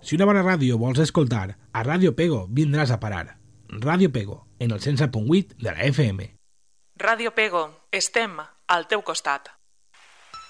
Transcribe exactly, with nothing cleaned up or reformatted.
Si una bona ràdio vols escoltar, a Ràdio Pego vindràs a parar. Ràdio Pego, en el cent set punt vuit de la F M. Ràdio Pego, estem al teu costat.